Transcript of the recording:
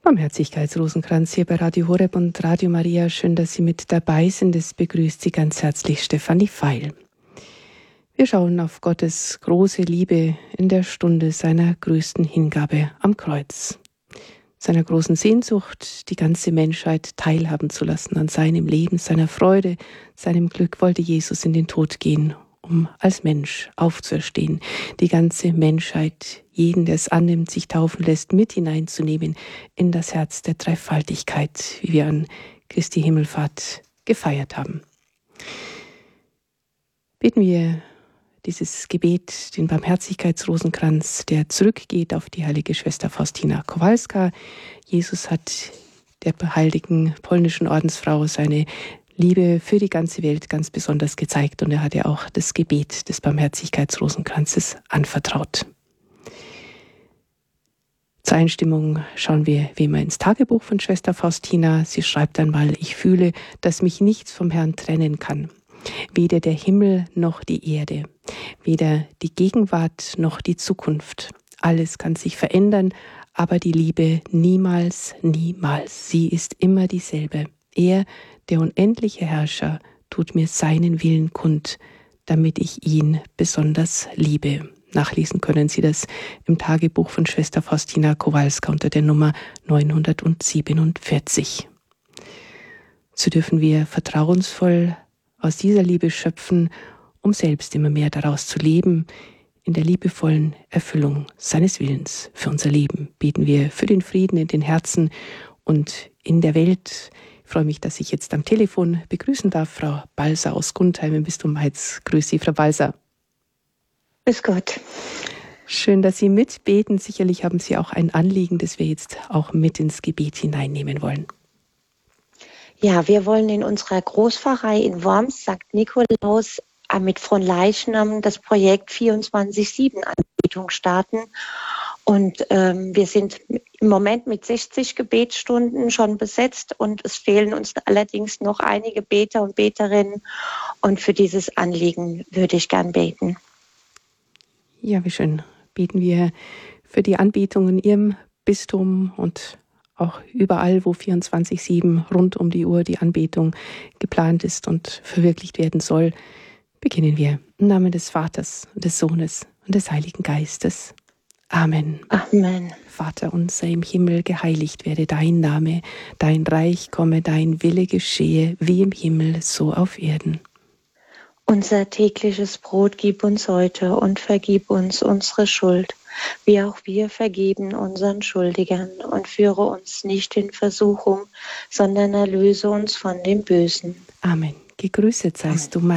Barmherzigkeitsrosenkranz hier bei Radio Horeb und Radio Maria. Schön, dass Sie mit dabei sind. Es begrüßt Sie ganz herzlich Stefanie Feil. Wir schauen auf Gottes große Liebe in der Stunde seiner größten Hingabe am Kreuz. Seiner großen Sehnsucht, die ganze Menschheit teilhaben zu lassen an seinem Leben, seiner Freude, seinem Glück, wollte Jesus in den Tod gehen, um als Mensch aufzuerstehen, die ganze Menschheit, jeden, der es annimmt, sich taufen lässt, mit hineinzunehmen in das Herz der Dreifaltigkeit, wie wir an Christi Himmelfahrt gefeiert haben. Beten wir dieses Gebet, den Barmherzigkeitsrosenkranz, der zurückgeht auf die heilige Schwester Faustina Kowalska. Jesus hat der heiligen polnischen Ordensfrau seine Liebe für die ganze Welt ganz besonders gezeigt und er hat ihr auch das Gebet des Barmherzigkeitsrosenkranzes anvertraut. Zur Einstimmung schauen wir wie immer ins Tagebuch von Schwester Faustina. Sie schreibt einmal: Ich fühle, dass mich nichts vom Herrn trennen kann. Weder der Himmel noch die Erde, weder die Gegenwart noch die Zukunft. Alles kann sich verändern, aber die Liebe niemals, niemals. Sie ist immer dieselbe. Er, der unendliche Herrscher, tut mir seinen Willen kund, damit ich ihn besonders liebe. Nachlesen können Sie das im Tagebuch von Schwester Faustina Kowalska unter der Nummer 947. So dürfen wir vertrauensvoll aus dieser Liebe schöpfen, um selbst immer mehr daraus zu leben, in der liebevollen Erfüllung seines Willens für unser Leben. Beten wir für den Frieden in den Herzen und in der Welt. Ich freue mich, dass ich jetzt am Telefon begrüßen darf Frau Balser aus Gundheim im Bistum Mainz. Grüß Sie, Frau Balser. Grüß Gott. Schön, dass Sie mitbeten. Sicherlich haben Sie auch ein Anliegen, das wir jetzt auch mit ins Gebet hineinnehmen wollen. Ja, wir wollen in unserer Großpfarrei in Worms, St. Nikolaus, mit Fronleichnam das Projekt 24/7-Anbetung starten. Und wir sind im Moment mit 60 Gebetsstunden schon besetzt und es fehlen uns allerdings noch einige Beter und Beterinnen. Und für dieses Anliegen würde ich gern beten. Ja, wie schön. Beten wir für die Anbetung in Ihrem Bistum und auch überall, wo 24/7 rund um die Uhr die Anbetung geplant ist und verwirklicht werden soll, beginnen wir im Namen des Vaters und des Sohnes und des Heiligen Geistes. Amen. Amen. Vater unser im Himmel, geheiligt werde dein Name, dein Reich komme, dein Wille geschehe, wie im Himmel, so auf Erden. Unser tägliches Brot gib uns heute und vergib uns unsere Schuld, wie auch wir vergeben unseren Schuldigern. Und führe uns nicht in Versuchung, sondern erlöse uns von dem Bösen. Amen. Gegrüßet seist du,